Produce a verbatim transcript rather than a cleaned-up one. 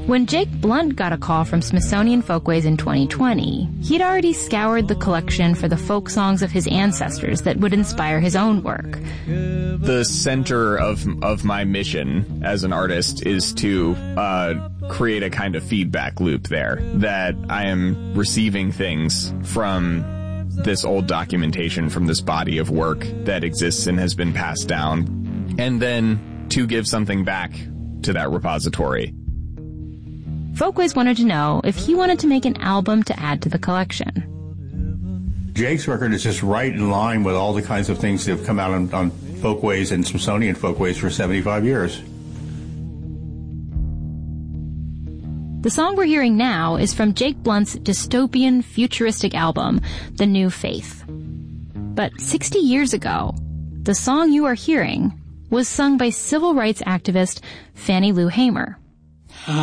When Jake Blunt got a call from Smithsonian Folkways in twenty twenty, he'd already scoured the collection for the folk songs of his ancestors that would inspire his own work. The center of of my mission as an artist is to uh create a kind of feedback loop there, that I am receiving things from this old documentation, from this body of work that exists and has been passed down, and then to give something back to that repository. Folkways wanted to know if he wanted to make an album to add to the collection. Jake's record is just right in line with all the kinds of things that have come out on, on Folkways and Smithsonian Folkways for seventy-five years. The song we're hearing now is from Jake Blunt's dystopian, futuristic album, The New Faith. But sixty years ago, the song you are hearing was sung by civil rights activist Fannie Lou Hamer.